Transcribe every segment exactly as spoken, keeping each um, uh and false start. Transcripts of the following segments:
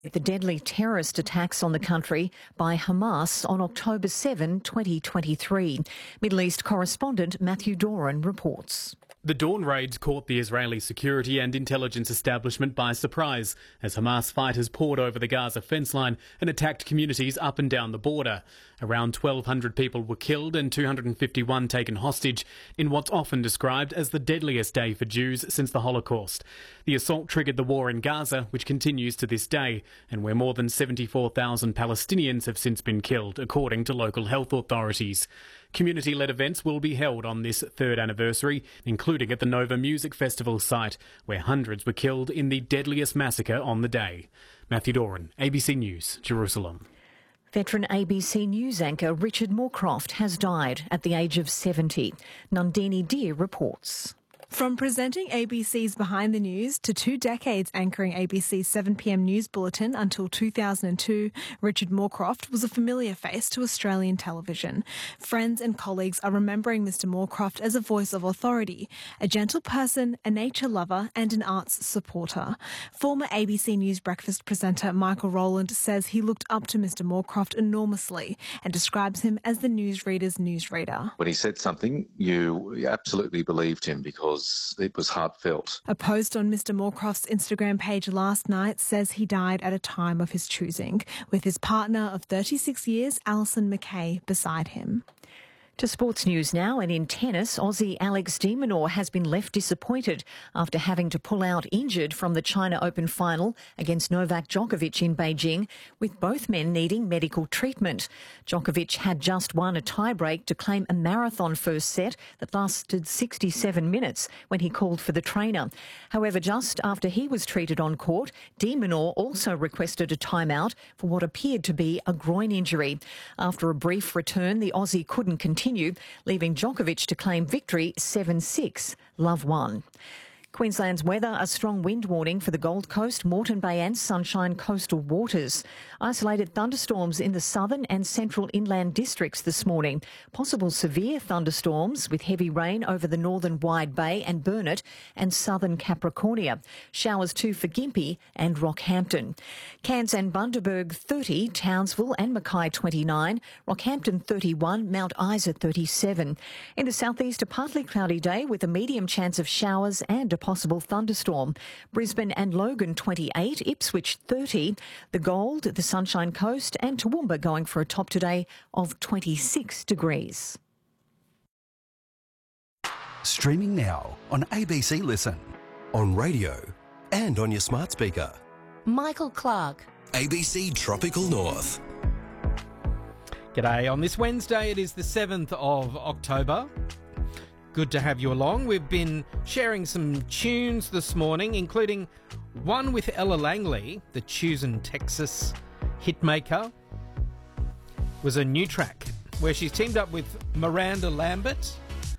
The deadly terrorist attacks on the country by Hamas on October seventh, twenty twenty-three. Middle East correspondent Matthew Doran reports. The Dawn raids caught the Israeli security and intelligence establishment by surprise as Hamas fighters poured over the Gaza fence line and attacked communities up and down the border. Around twelve hundred people were killed and two hundred fifty-one taken hostage in what's often described as the deadliest day for Jews since the Holocaust. The assault triggered the war in Gaza, which continues to this day, and where more than seventy-four thousand Palestinians have since been killed, according to local health authorities. Community-led events will be held on this third anniversary, including at the Nova Music Festival site, where hundreds were killed in the deadliest massacre on the day. Matthew Doran, A B C News, Jerusalem. Veteran A B C News anchor Richard Moorcroft has died at the age of seventy. Nandini Deer reports. From presenting A B C's Behind the News to two decades anchoring A B C's seven p m news bulletin until two thousand two, Richard Moorcroft was a familiar face to Australian television. Friends and colleagues are remembering Mister Moorcroft as a voice of authority, a gentle person, a nature lover and an arts supporter. Former A B C News breakfast presenter Michael Rowland says he looked up to Mister Moorcroft enormously and describes him as the newsreader's newsreader. When he said something, you absolutely believed him because it was heartfelt. A post on Mister Moorcroft's Instagram page last night says he died at a time of his choosing, with his partner of thirty-six years, Alison McKay, beside him. To sports news now, and in tennis, Aussie Alex de Minaur has been left disappointed after having to pull out injured from the China Open final against Novak Djokovic in Beijing, with both men needing medical treatment. Djokovic had just won a tiebreak to claim a marathon first set that lasted sixty-seven minutes when he called for the trainer. However, just after he was treated on court, de Minaur also requested a timeout for what appeared to be a groin injury. After a brief return, the Aussie couldn't continue, leaving Djokovic to claim victory seven six. Love won. Queensland's weather, a strong wind warning for the Gold Coast, Moreton Bay and Sunshine coastal waters. Isolated thunderstorms in the southern and central inland districts this morning. Possible severe thunderstorms with heavy rain over the northern Wide Bay and Burnett and southern Capricornia. Showers too for Gympie and Rockhampton. Cairns and Bundaberg thirty, Townsville and Mackay twenty-nine, Rockhampton thirty-one, Mount Isa thirty-seven. In the southeast, a partly cloudy day with a medium chance of showers and a possible thunderstorm. Brisbane and Logan twenty-eight, Ipswich thirty, the Gold, the Sunshine Coast and Toowoomba going for a top today of twenty-six degrees. Streaming now on A B C Listen, on radio and on your smart speaker. Michael Clark. A B C Tropical North. G'day. On this Wednesday, it is the seventh of October. Good to have you along. We've been sharing some tunes this morning, including one with Ella Langley, the Choosing Texas hitmaker. Was a new track where she's teamed up with Miranda Lambert.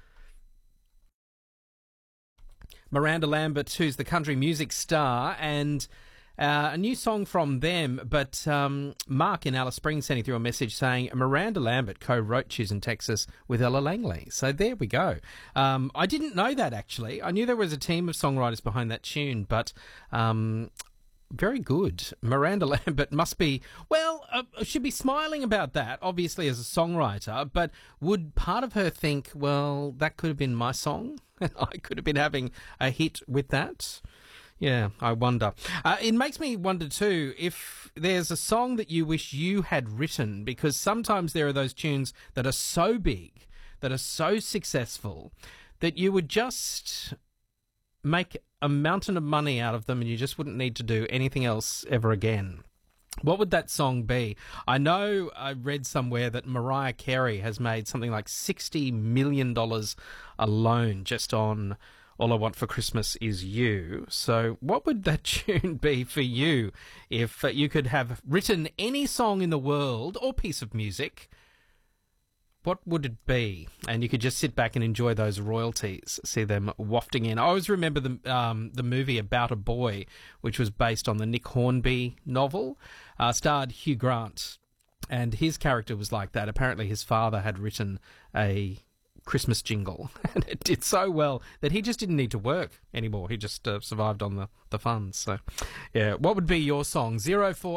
Miranda Lambert, who's the country music star, and Uh, a new song from them, but um, Mark in Alice Springs sending through a message saying Miranda Lambert co-wrote Choosing Texas with Ella Langley. So there we go. Um, I didn't know that, actually. I knew there was a team of songwriters behind that tune, but um, very good. Miranda Lambert must be, well, uh, should be smiling about that, obviously, as a songwriter, but would part of her think, well, that could have been my song? I could have been having a hit with that? Yeah, I wonder. Uh, it makes me wonder too if there's a song that you wish you had written, because sometimes there are those tunes that are so big, that are so successful, that you would just make a mountain of money out of them and you just wouldn't need to do anything else ever again. What would that song be? I know I read somewhere that Mariah Carey has made something like sixty million dollars alone just on All I Want for Christmas Is You. So what would that tune be for you if uh, you could have written any song in the world or piece of music? What would it be? And you could just sit back and enjoy those royalties, see them wafting in. I always remember the um, the movie About a Boy, which was based on the Nick Hornby novel, uh, starred Hugh Grant. And his character was like that. Apparently his father had written a Christmas jingle, and it did so well that he just didn't need to work anymore. He just uh, survived on the, the funds. So, yeah, what would be your song? zero four